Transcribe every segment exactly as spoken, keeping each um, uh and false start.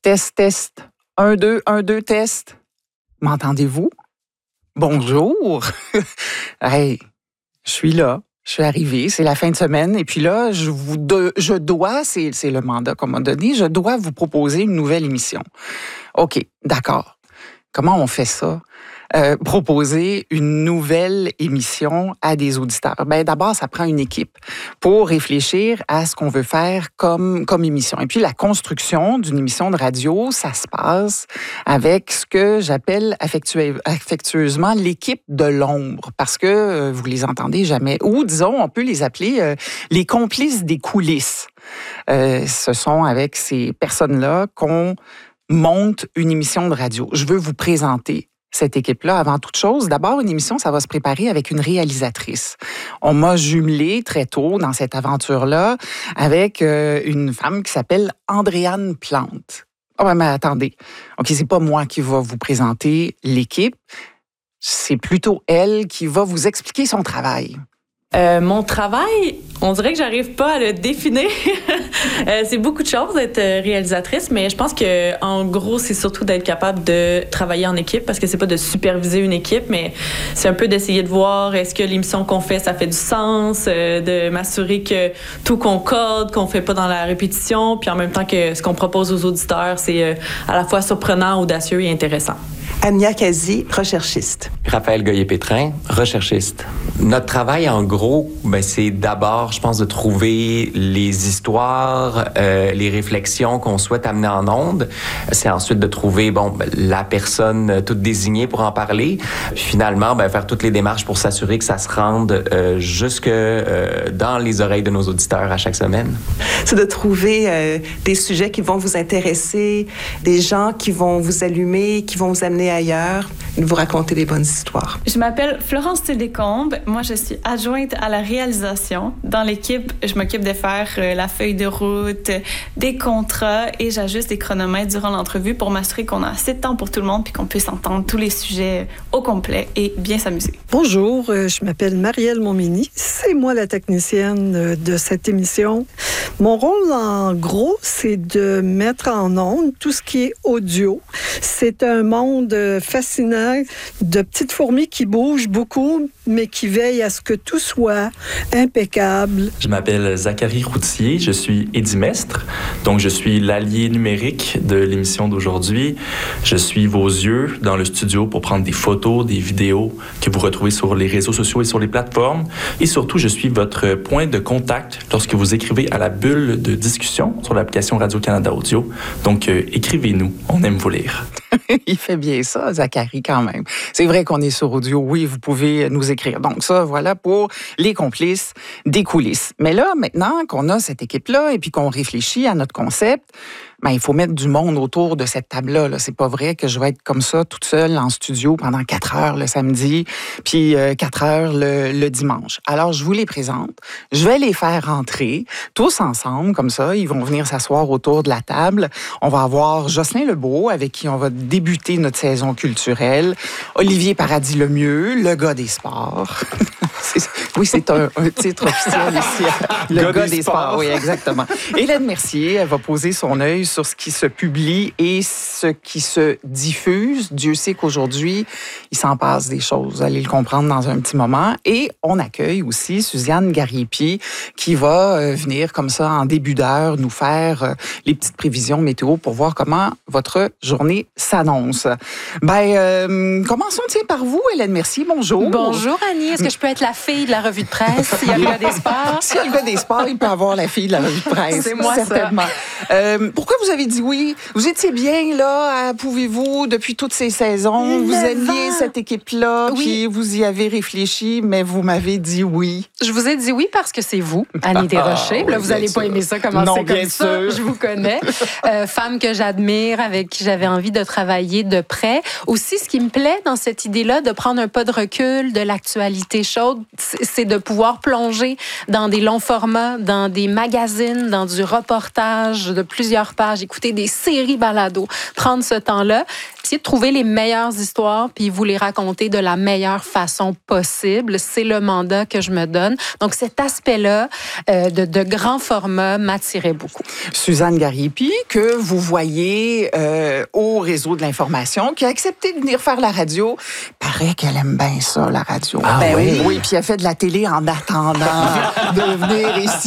Test, test. Un, deux, un, deux, test. M'entendez-vous? Bonjour. Hey, je suis là. Je suis arrivée, c'est la fin de semaine. Et puis là, je vous de, je dois, c'est, c'est le mandat qu'on m'a donné, je dois vous proposer une nouvelle émission. OK, d'accord. Comment on fait ça? Euh, proposer une nouvelle émission à des auditeurs. Ben d'abord, ça prend une équipe pour réfléchir à ce qu'on veut faire comme comme émission. Et puis la construction d'une émission de radio, ça se passe avec ce que j'appelle affectue- affectueusement l'équipe de l'ombre, parce que euh, vous les entendez jamais. Ou disons, on peut les appeler euh, les complices des coulisses. Euh, ce sont avec ces personnes-là qu'on monte une émission de radio. Je veux vous présenter cette équipe-là, avant toute chose. D'abord, une émission, ça va se préparer avec une réalisatrice. On m'a jumelé très tôt dans cette aventure-là avec euh, une femme qui s'appelle Andréane Plante. Ah ouais, mais attendez. OK, c'est pas moi qui va vous présenter l'équipe. C'est plutôt elle qui va vous expliquer son travail. Euh, mon travail, on dirait que j'arrive pas à le définir. euh, c'est beaucoup de choses d'être réalisatrice, mais je pense que en gros, c'est surtout d'être capable de travailler en équipe, parce que c'est pas de superviser une équipe, mais c'est un peu d'essayer de voir est-ce que l'émission qu'on fait, ça fait du sens, euh, de m'assurer que tout concorde, qu'on fait pas dans la répétition, puis en même temps que ce qu'on propose aux auditeurs, c'est euh, à la fois surprenant, audacieux et intéressant. Ania Kazi, recherchiste. Raphaël Goyer-Pétrin, recherchiste. Notre travail, en gros, ben, c'est d'abord, je pense, de trouver les histoires, euh, les réflexions qu'on souhaite amener en ondes. C'est ensuite de trouver, bon, ben, la personne toute désignée pour en parler. Puis finalement, ben, faire toutes les démarches pour s'assurer que ça se rende euh, jusque euh, dans les oreilles de nos auditeurs à chaque semaine. C'est de trouver euh, des sujets qui vont vous intéresser, des gens qui vont vous allumer, qui vont vous amener ailleurs, vous raconter des bonnes histoires. Je m'appelle Florence Télécombe. Moi, je suis adjointe à la réalisation. Dans l'équipe, je m'occupe de faire euh, la feuille de route, des contrats et j'ajuste les chronomètres durant l'entrevue pour m'assurer qu'on a assez de temps pour tout le monde puis qu'on puisse entendre tous les sujets au complet et bien s'amuser. Bonjour, euh, je m'appelle Marielle Montminy. C'est moi la technicienne de cette émission. Mon rôle, en gros, c'est de mettre en onde tout ce qui est audio. C'est un monde fascinant de petites fourmis qui bougent beaucoup, mais qui veillent à ce que tout soit impeccable. Je m'appelle Zachary Routier, je suis édimestre, donc je suis l'allié numérique de l'émission d'aujourd'hui. Je suis vos yeux dans le studio pour prendre des photos, des vidéos que vous retrouvez sur les réseaux sociaux et sur les plateformes. Et surtout, je suis votre point de contact lorsque vous écrivez à la bulle de discussion sur l'application Radio-Canada Audio. Donc, euh, écrivez-nous, on aime vous lire. Il fait bien ça, Zachary, quand même. C'est vrai qu'on est sur audio. Oui, vous pouvez nous écrire. Donc ça, voilà pour les complices des coulisses. Mais là, maintenant qu'on a cette équipe-là et puis qu'on réfléchit à notre concept, ben, il faut mettre du monde autour de cette table-là. Là. C'est pas vrai que je vais être comme ça, toute seule en studio pendant quatre heures le samedi, puis euh, quatre heures le, le dimanche. Alors, je vous les présente. Je vais les faire rentrer tous ensemble, comme ça. Ils vont venir s'asseoir autour de la table. On va avoir Jocelyn Lebeau, avec qui on va débuter notre saison culturelle. Olivier Paradis-Lemieux, le gars des sports. c'est, oui, c'est un, un titre officiel ici. Le gars, gars des, des sports. sports. Oui, exactement. Hélène Mercier, elle va poser son œil sur ce qui se publie et ce qui se diffuse. Dieu sait qu'aujourd'hui, il s'en passe des choses. Vous allez le comprendre dans un petit moment. Et on accueille aussi Suzanne Gariepi qui va euh, venir comme ça en début d'heure nous faire euh, les petites prévisions météo pour voir comment votre journée s'annonce. Ben, euh, commençons tiens, par vous, Hélène Mercier. Bonjour. Bonjour, Annie. Est-ce que je peux être la fille de la revue de presse s'il y a le gars des sports? S'il y a le gars des sports, il peut avoir la fille de la revue de presse. C'est moi, certainement. ça. Euh, pourquoi vous avez dit oui? Vous étiez bien, là, à Pouvez-vous, depuis toutes ces saisons. Vous aimiez cette équipe-là, oui. Puis vous y avez réfléchi, mais vous m'avez dit oui. Je vous ai dit oui parce que c'est vous, Annie Desrochers. Ah, là, oui, vous n'allez pas aimer ça, commencer non, comme bien ça. sûr. Je vous connais. Euh, femme que j'admire, avec qui j'avais envie de travailler de près. Aussi, ce qui me plaît dans cette idée-là, de prendre un pas de recul de l'actualité chaude, c'est de pouvoir plonger dans des longs formats, dans des magazines, dans du reportage de plusieurs pages, écouter des séries balados, prendre ce temps-là, essayer de trouver les meilleures histoires puis vous les raconter de la meilleure façon possible. C'est le mandat que je me donne. Donc, cet aspect-là euh, de, de grand format m'attirait beaucoup. Suzanne Gariepi, que vous voyez euh, au réseau de l'information, qui a accepté de venir faire la radio. Paraît qu'elle aime bien ça, la radio. Ah ben oui? Oui, puis elle fait de la télé en attendant de venir ici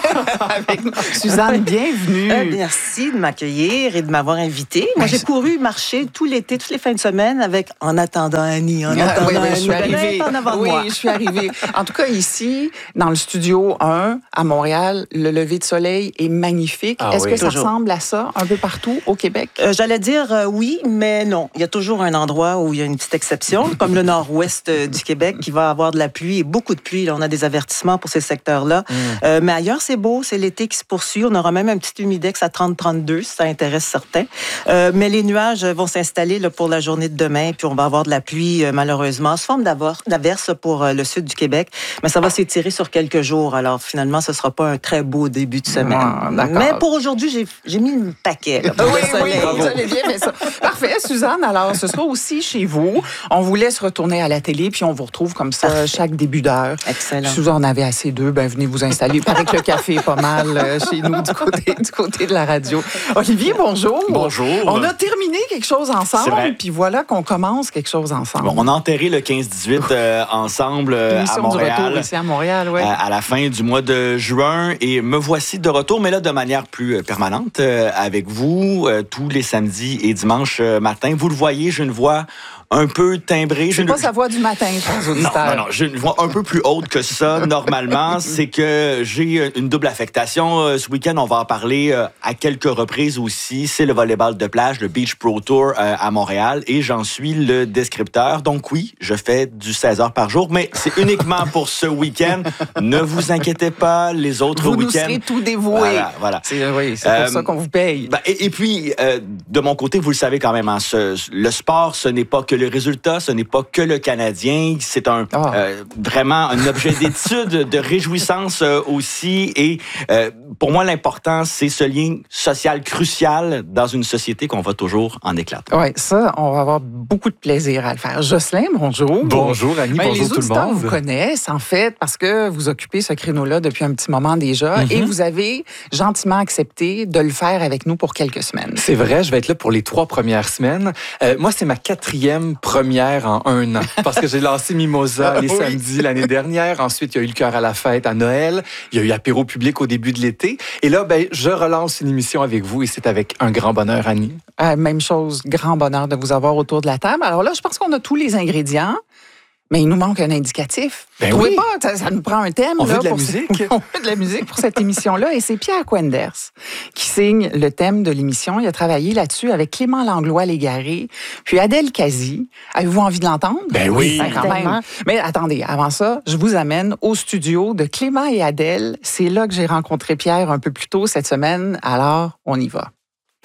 avec nous. Suzanne, bienvenue. Euh, merci de m'accueillir et de m'avoir invitée. Moi, j'ai couru marcher tout l'été, toutes les fins de semaine avec En attendant Annie, En Ah, attendant oui, oui, Annie. je suis arrivée. En avant de Oui, moi. je suis arrivée. En tout cas, ici, dans le studio un, à Montréal, le lever de soleil est magnifique. Ah, Est-ce oui, que ça toujours. ressemble à ça un peu partout au Québec? Euh, J'allais dire euh, oui, mais non. Il y a toujours un endroit où il y a une petite exception, comme le nord-ouest euh, du Québec, qui va avoir de la pluie et beaucoup de pluie. Là, on a des avertissements pour ces secteurs-là. Mm. Euh, mais ailleurs, c'est beau. C'est l'été qui se poursuit. On aura même un petit humidex à trente à trente-deux, si ça intéresse certains. Euh, mais les nuages vont s'installer là, pour la journée de demain, puis on va avoir de la pluie, euh, malheureusement, sous forme d'averse pour euh, le sud du Québec. Mais ça va s'étirer sur quelques jours. Alors, finalement, ce ne sera pas un très beau début de semaine. Ah, mais pour aujourd'hui, j'ai mis le paquet. Là, pour oui, le soleil. oui, vous avez bien fait ça. Parfait, Suzanne. Alors, ce sera aussi chez vous. On vous laisse retourner à la télé, puis on vous retrouve comme ça Parfait. Chaque début d'heure. Excellent. Si vous en avez assez d'eux, ben venez vous installer. Il paraît que le café est pas mal euh, chez nous du côté, du côté de la radio. Olivier, bonjour. Bonjour. On a terminé quelque chose ensemble, puis voilà qu'on commence quelque chose ensemble. Bon, on a enterré le quinze dix-huit euh, ensemble euh, à Montréal. Du retour ici à Montréal, ouais. Euh, à la fin du mois de juin. Et me voici de retour, mais là, de manière plus permanente, euh, avec vous, euh, tous les samedis et dimanches euh, matin. Vous le voyez, j'ai une voix un peu timbrée. C'est pas sa voix du matin, chers auditeurs. Non, non, non, j'ai une voix un peu plus haute que ça, normalement. C'est que j'ai une double affectation. Ce week-end, on va en parler à quelques reprises aussi. C'est le volleyball de plage, le Beach Pro Tour à Montréal, et j'en suis le descripteur. Donc oui, je fais du seize heures par jour, mais c'est uniquement pour ce week-end. Ne vous inquiétez pas, les autres vous week-ends... Vous nous serez tout dévoué. Voilà, voilà. C'est, oui, c'est pour euh, ça qu'on vous paye. Ben, et, et puis, euh, de mon côté, vous le savez quand même, hein, ce, le sport, ce n'est pas que le résultat, ce n'est pas que le Canadien, c'est un oh. euh, vraiment un objet d'étude, de réjouissance euh, aussi. Et euh, pour moi, l'important, c'est ce lien social crucial dans une société qu'on va toujours en éclater. Oui, ça, on va avoir beaucoup de plaisir à le faire. Jocelyn, bonjour. Bonjour, Annie, ben, bonjour tout le monde. Les auditeurs vous connaissent, en fait, parce que vous occupez ce créneau-là depuis un petit moment déjà, mm-hmm. et vous avez gentiment accepté de le faire avec nous pour quelques semaines. C'est vrai, je vais être là pour les trois premières semaines. Euh, moi, c'est ma quatrième première en un an, parce que j'ai lancé Mimosa les oui. samedis l'année dernière. Ensuite, il y a eu le Cœur à la fête à Noël. Il y a eu Apéro public au début de l'été. Et là, ben, je relance une émission avec vous et c'est avec un grand bonheur, Annie. Euh, même chose, grand bonheur de vous avoir autour de la table. Alors là, je pense qu'on a tous les ingrédients. Mais il nous manque un indicatif. Ben Trouvez oui. pas, ça, ça nous prend un thème. On là, veut de la pour musique. Ce... On veut de la musique pour cette émission-là. Et c'est Pierre Quenders qui signe le thème de l'émission. Il a travaillé là-dessus avec Clément Langlois-Légaré, puis Adèle Cazy. Avez-vous envie de l'entendre? Ben oui. Ben, quand même. Mais attendez, avant ça, je vous amène au studio de Clément et Adèle. C'est là que j'ai rencontré Pierre un peu plus tôt cette semaine. Alors, on y va.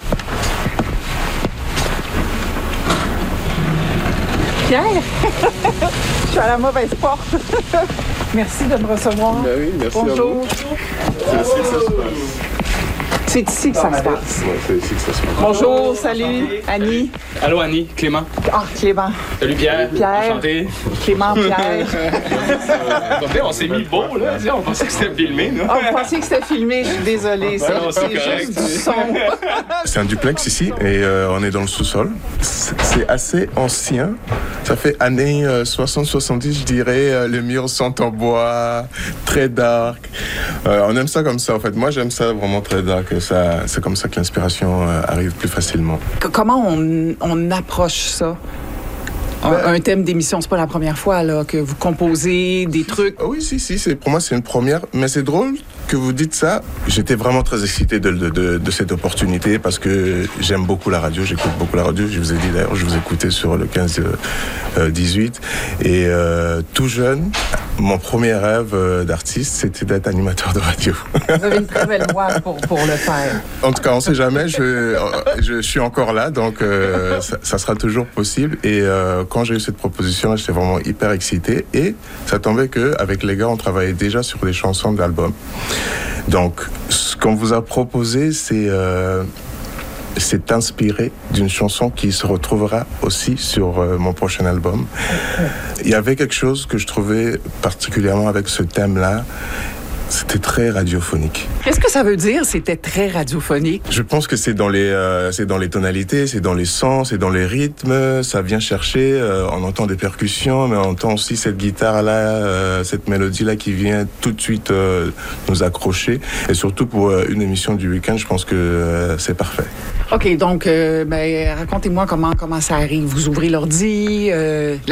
Pierre, je suis à la mauvaise porte. Merci de me recevoir. Ben oui, merci. Bonjour. C'est ici que ça se passe. C'est ici que ça se passe. Ouais, c'est ici que ça se passe. Bonjour, salut, Annie. Allô, Annie, Clément. Ah, Clément. Salut, Pierre. Pierre. Enchanté. Clément, Pierre. On s'est mis beau, là. On pensait que c'était filmé, là. Ah, vous pensiez que c'était filmé, je suis désolée. Ça, non, c'est correct. juste du son. C'est un duplex ici et euh, on est dans le sous-sol. C'est assez ancien. Ça fait années euh, soixante soixante-dix, je dirais. Euh, les murs sont en bois, très dark. Euh, on aime ça comme ça, en fait. Moi, j'aime ça vraiment très dark. Ça, c'est comme ça que l'inspiration euh, arrive plus facilement. Comment on, on approche ça? Un, ben, un thème d'émission, c'est pas la première fois là, que vous composez des trucs. Oui, si, si. C'est, pour moi, c'est une première. Mais c'est drôle que vous dites ça. J'étais vraiment très excité de, de, de, de cette opportunité parce que j'aime beaucoup la radio. J'écoute beaucoup la radio. Je vous ai dit d'ailleurs, je vous écoutais sur le quinze dix-huit. Et euh, tout jeune, Mon premier rêve euh, d'artiste, c'était d'être animateur de radio. Vous avez une très belle voix pour, pour le faire. En tout cas, on ne sait jamais. Je, je suis encore là, donc euh, ça, ça sera toujours possible. Et euh, quand j'ai eu cette proposition, j'étais vraiment hyper excité. Et ça tombait qu'avec les gars, on travaillait déjà sur des chansons d'albums. Donc, ce qu'on vous a proposé, c'est... Euh, c'est inspiré d'une chanson qui se retrouvera aussi sur euh, mon prochain album. Il y avait quelque chose que je trouvais particulièrement avec ce thème-là. C'était très radiophonique. Qu'est-ce que ça veut dire, c'était très radiophonique? Je pense que c'est dans les, euh, c'est dans les tonalités, c'est dans les sons, c'est dans les rythmes. Ça vient chercher, euh, on entend des percussions, mais on entend aussi cette guitare-là, euh, cette mélodie-là qui vient tout de suite euh, nous accrocher. Et surtout pour euh, une émission du week-end, je pense que euh, c'est parfait. OK, donc, euh, ben, racontez-moi comment, comment ça arrive. Vous ouvrez l'ordi, euh,